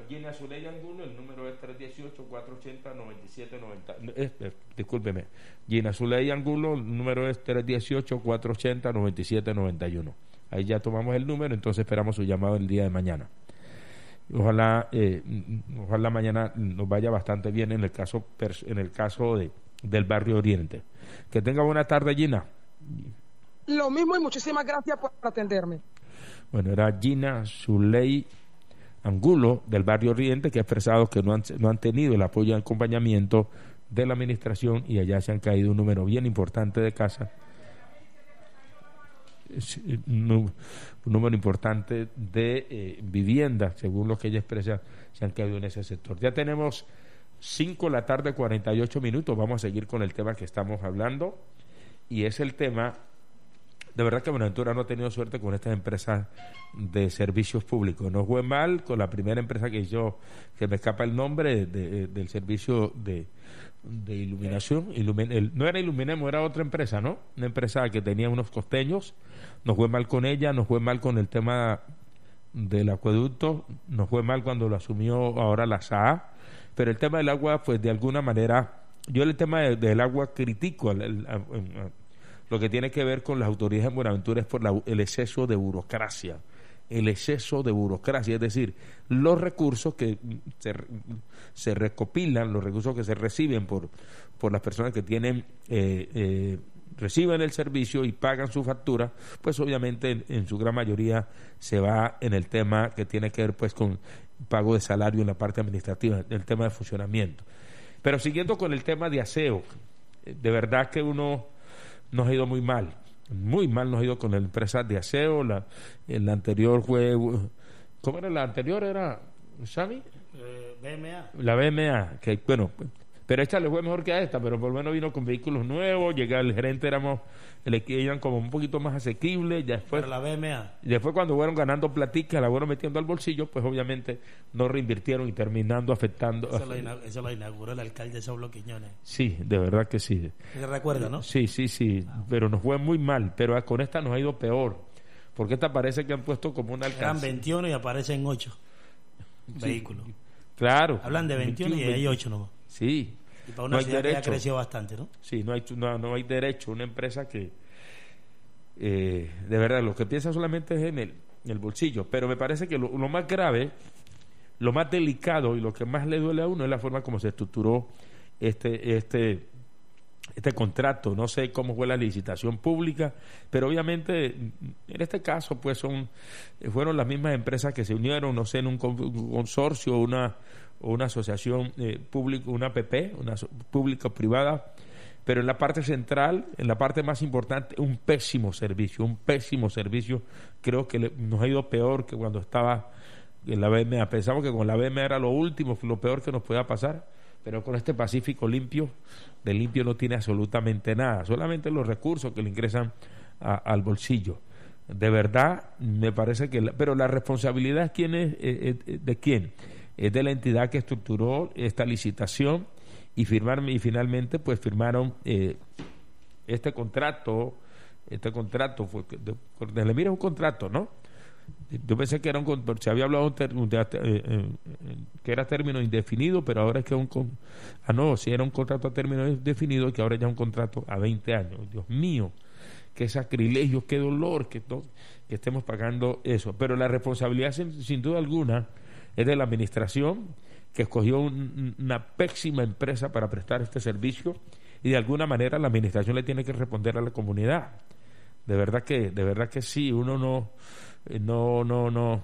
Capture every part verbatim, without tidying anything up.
Gina Zuley Angulo, el número es tres uno ocho, cuatro ocho cero, nueve siete nueve cero. Eh, eh, discúlpeme. Gina Zuley Angulo, el número es tres uno ocho, cuatro ocho cero, nueve siete nueve uno. Ahí ya tomamos el número, entonces esperamos su llamado el día de mañana. Ojalá eh, ojalá mañana nos vaya bastante bien en el caso en el caso de, del Barrio Oriente. Que tenga buena tarde, Gina. Lo mismo y muchísimas gracias por atenderme. Bueno, era Gina Zuley Angulo del Barrio Oriente, que ha expresado que no han, no han tenido el apoyo y acompañamiento de la administración y allá se han caído un número bien importante de casas, un número importante de eh, viviendas, según lo que ella expresa, se han caído en ese sector. Ya tenemos cinco de la tarde, cuarenta y ocho minutos, vamos a seguir con el tema que estamos hablando, y es el tema, de verdad que Buenaventura no ha tenido suerte con estas empresas de servicios públicos. Nos fue mal con la primera empresa que hizo, que me escapa el nombre, de, de, del servicio de de iluminación, Ilumin, el, no era Iluminemos, era otra empresa, ¿no? Una empresa que tenía unos costeños, nos fue mal con ella, nos fue mal con el tema del acueducto, nos fue mal cuando lo asumió ahora la S A A, pero el tema del agua, pues de alguna manera, yo el tema de, del agua critico, el, el, el, el, lo que tiene que ver con las autoridades en Buenaventura es por la, el exceso de burocracia, el exceso de burocracia, es decir, los recursos que se, se recopilan, los recursos que se reciben por, por las personas que tienen eh, eh, reciben el servicio y pagan su factura, pues obviamente en, en su gran mayoría se va en el tema que tiene que ver pues con pago de salario en la parte administrativa, el tema de funcionamiento. Pero siguiendo con el tema de aseo, de verdad que uno nos ha ido muy mal. Muy mal nos ha ido con la empresa de aseo. La, la anterior fue, ¿cómo era la anterior? ¿Era Xavi? Eh, B M A. La B M A, que bueno, pero esta le fue mejor que a esta, pero por lo menos vino con vehículos nuevos, llega el gerente, éramos, el eran como un poquito más asequibles, ya después, pero la B M A. Después cuando fueron ganando platica, la fueron metiendo al bolsillo, pues obviamente no reinvirtieron y terminando afectando. Eso lo, inauguró, eso lo inauguró el alcalde de Saulo Quiñones. Sí, de verdad que sí. ¿Se recuerda, no? Sí, sí, sí, ah. Pero nos fue muy mal, pero con esta nos ha ido peor, porque esta parece que han puesto como una alcance. Eran veintiuno y aparecen ocho sí, vehículos. Claro. Hablan de veintiuno, veintiuno y hay ocho nomás. Sí. Y para una no ciudad que ha crecido bastante, ¿no? Sí, no hay, no, no hay derecho. Una empresa que, eh, de verdad, lo que piensa solamente es en el, en el bolsillo. Pero me parece que lo, lo más grave, lo más delicado y lo que más le duele a uno es la forma como se estructuró este, este, este contrato. No sé cómo fue la licitación pública, pero obviamente en este caso, pues son fueron las mismas empresas que se unieron, no sé, en un consorcio, una o una asociación eh, pública, una P P, una so, público-privada, pero en la parte central, en la parte más importante, un pésimo servicio, un pésimo servicio. Creo que le, nos ha ido peor que cuando estaba en la B M A. Pensamos que con la B M A era lo último, lo peor que nos podía pasar, pero con este Pacífico limpio, de limpio no tiene absolutamente nada, solamente los recursos que le ingresan a, al bolsillo. De verdad, me parece que... La, pero la responsabilidad, ¿quién es, eh, eh, ¿de quién? Es de la entidad que estructuró esta licitación y firmaron y finalmente pues firmaron eh, este contrato este contrato fue de, de, mira un contrato, ¿no? Yo pensé que era un se había hablado de, de, de, eh, que era término indefinido, pero ahora es que es un ah no, si era un contrato a término indefinido, que ahora ya es un contrato a veinte años. Dios mío, qué sacrilegio, qué dolor que, to, que estemos pagando eso, pero la responsabilidad sin, sin duda alguna es de la administración, que escogió un, una pésima empresa para prestar este servicio, y de alguna manera la administración le tiene que responder a la comunidad. De verdad que, de verdad que sí, uno no, no, no, no,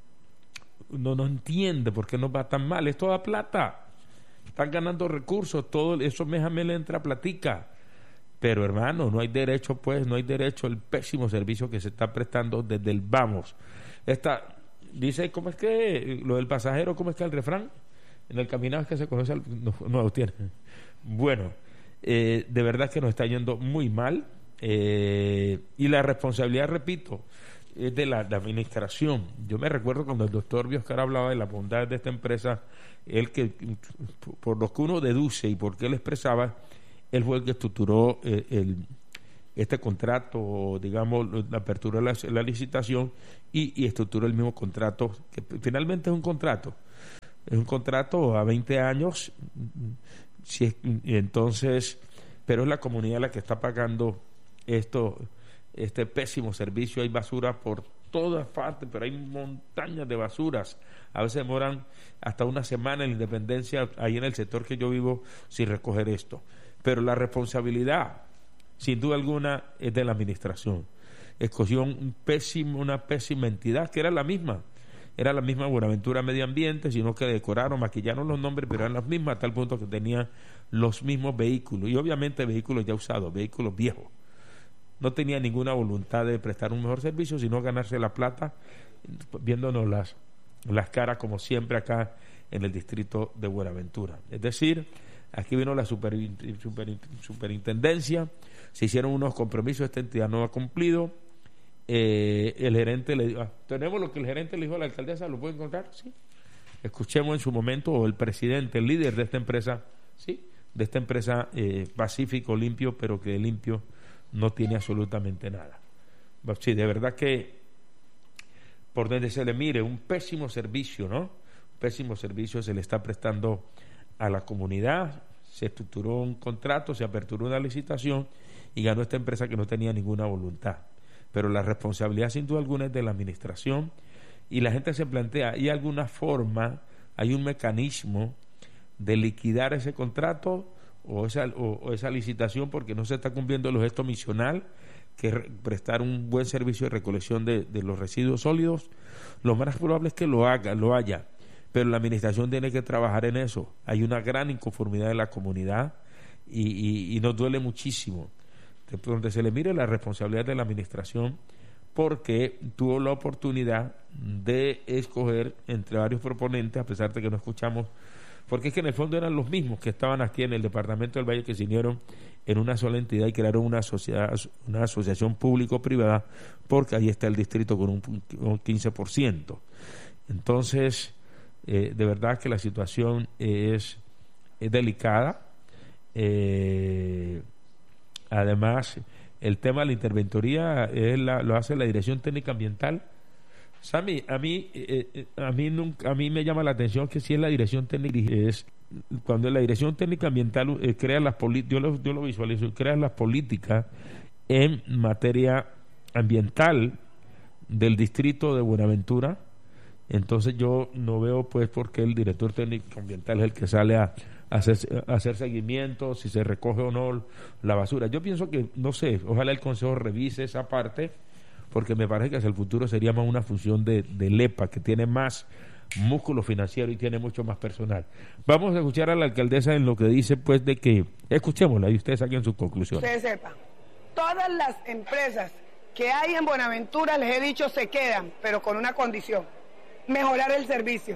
no, no entiende por qué nos va tan mal. Es toda plata, están ganando recursos, todo eso me le entra platica. Pero hermano, no hay derecho, pues, no hay derecho al pésimo servicio que se está prestando desde el vamos. Esta dice, ¿cómo es que lo del pasajero, cómo es que el refrán? En el caminado es que se conoce al, no, no lo tiene. Bueno, eh, de verdad que nos está yendo muy mal, eh, y la responsabilidad, repito, es de la, la administración. Yo me recuerdo cuando el doctor Bioscar hablaba de la bondad de esta empresa, él que, por lo que uno deduce y por qué él expresaba, él fue el que estructuró eh, el este contrato, digamos, la apertura de la, la licitación y, y estructuró el mismo contrato, que finalmente es un contrato, es un contrato a veinte años, si es, entonces, pero es la comunidad la que está pagando esto, este pésimo servicio. Hay basura por todas partes, pero hay montañas de basuras. A veces demoran hasta una semana en la Independencia, ahí en el sector que yo vivo, sin recoger esto. Pero la responsabilidad, sin duda alguna, es de la administración. Escogió un pésimo, una pésima entidad que era la misma, era la misma Buenaventura Medio Ambiente, sino que decoraron, maquillaron los nombres, pero eran las mismas, a tal punto que tenían los mismos vehículos, y obviamente vehículos ya usados, vehículos viejos. No tenía ninguna voluntad de prestar un mejor servicio, sino ganarse la plata, viéndonos las, las caras, como siempre acá en el distrito de Buenaventura. Es decir, aquí vino la super, super, superintendencia, se hicieron unos compromisos, esta entidad no ha cumplido. Eh, el gerente le dijo, ah, tenemos lo que el gerente le dijo a la alcaldesa, ¿lo puede encontrar? Sí. Escuchemos en su momento, o el presidente, el líder de esta empresa, sí, de esta empresa eh, Pacífico Limpio, pero que de limpio no tiene absolutamente nada. Sí, de verdad que por donde se le mire, un pésimo servicio, ¿no? Un pésimo servicio se le está prestando a la comunidad. Se estructuró un contrato, se aperturó una licitación y ganó esta empresa que no tenía ninguna voluntad. Pero la responsabilidad sin duda alguna es de la administración, y la gente se plantea, ¿hay alguna forma, hay un mecanismo de liquidar ese contrato o esa, o, o esa licitación porque no se está cumpliendo el objeto misional, que es prestar un buen servicio de recolección de, de los residuos sólidos? Lo más probable es que lo haga, lo haya, pero la administración tiene que trabajar en eso. Hay una gran inconformidad de la comunidad y, y, y nos duele muchísimo. Donde se le mire la responsabilidad de la administración, porque tuvo la oportunidad de escoger entre varios proponentes, a pesar de que no escuchamos, porque es que en el fondo eran los mismos que estaban aquí en el departamento del Valle, que se unieron en una sola entidad y crearon una sociedad, una asociación público-privada, porque ahí está el distrito con un, un quince por ciento. Entonces, eh, de verdad que la situación es, es delicada. eh Además, el tema de la interventoría es la, lo hace la Dirección Técnica Ambiental. Sammy, a mí, eh, a mí nunca, a mí me llama la atención que si es la Dirección Técnica, es cuando la Dirección Técnica Ambiental eh, crea las políticas, yo lo, yo lo visualizo, crea las políticas en materia ambiental del distrito de Buenaventura. Entonces yo no veo pues por qué el director técnico ambiental es el que sale a hacer, a hacer seguimiento, si se recoge o no la basura. Yo pienso que, no sé, ojalá el Consejo revise esa parte, porque me parece que hacia el futuro sería más una función de, de LEPA, que tiene más músculo financiero y tiene mucho más personal. Vamos a escuchar a la alcaldesa en lo que dice, pues, de que, escuchémosla y ustedes saquen sus conclusiones. Ustedes sepan, todas las empresas que hay en Buenaventura, les he dicho, se quedan, pero con una condición: mejorar el servicio.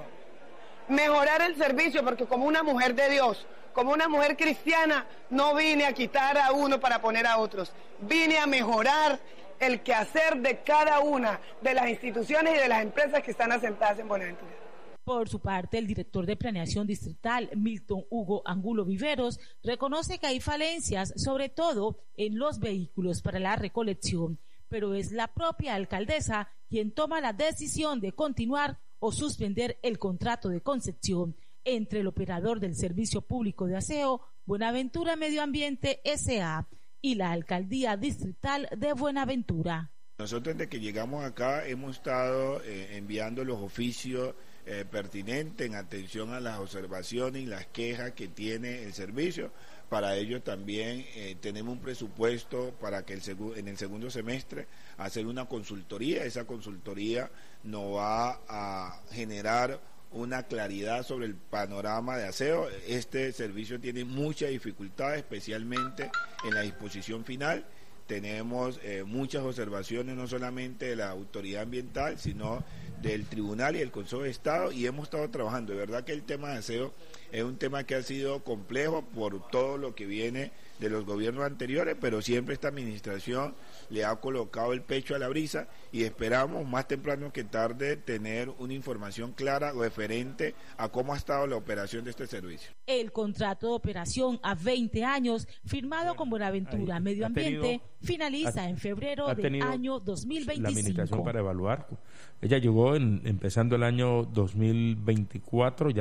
Mejorar el servicio, porque como una mujer de Dios, como una mujer cristiana, no vine a quitar a uno para poner a otros. Vine a mejorar el quehacer de cada una de las instituciones y de las empresas que están asentadas en Buenaventura. Por su parte, el director de Planeación Distrital, Milton Hugo Angulo Viveros, reconoce que hay falencias, sobre todo en los vehículos para la recolección, pero es la propia alcaldesa quien toma la decisión de continuar o suspender el contrato de concesión entre el operador del Servicio Público de Aseo, Buenaventura Medio Ambiente S A, y la Alcaldía Distrital de Buenaventura. Nosotros desde que llegamos acá hemos estado eh, enviando los oficios eh, pertinentes en atención a las observaciones y las quejas que tiene el servicio. Para ello también eh, tenemos un presupuesto para que el segu- en el segundo semestre hacer una consultoría. Esa consultoría nos va a generar una claridad sobre el panorama de aseo. Este servicio tiene mucha dificultad, especialmente en la disposición final. Tenemos eh, muchas observaciones, no solamente de la autoridad ambiental, sino del tribunal y el Consejo de Estado, y hemos estado trabajando. De verdad que el tema de aseo es un tema que ha sido complejo por todo lo que viene de los gobiernos anteriores, pero siempre esta administración le ha colocado el pecho a la brisa y esperamos más temprano que tarde tener una información clara referente a cómo ha estado la operación de este servicio. El contrato de operación a veinte años firmado con Buenaventura Medio Ambiente finaliza ha, en febrero del año dos mil veinticinco. La administración para evaluar. Ella llegó en, empezando el año dos mil veinticuatro, ya